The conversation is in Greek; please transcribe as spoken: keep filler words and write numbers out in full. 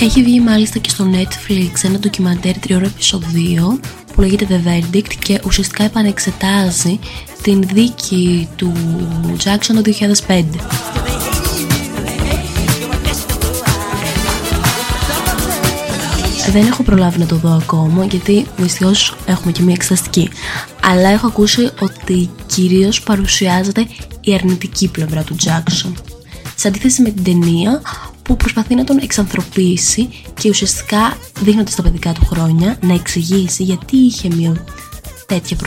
Έχει βγει μάλιστα και στο Netflix ένα ντοκιμαντέρ τριώρων επεισοδίων που λέγεται The Verdict και ουσιαστικά επανεξετάζει την δίκη του Jackson το δύο χιλιάδες πέντε. Δεν έχω προλάβει να το δω ακόμα, γιατί δυστυχώς έχουμε και μια εξεταστική, αλλά έχω ακούσει ότι κυρίως παρουσιάζεται η αρνητική πλευρά του Jackson, σε αντίθεση με την ταινία που προσπαθεί να τον εξανθρωπίσει και ουσιαστικά, δείχνοντας τα παιδικά του χρόνια, να εξηγήσει γιατί είχε μια τέτοια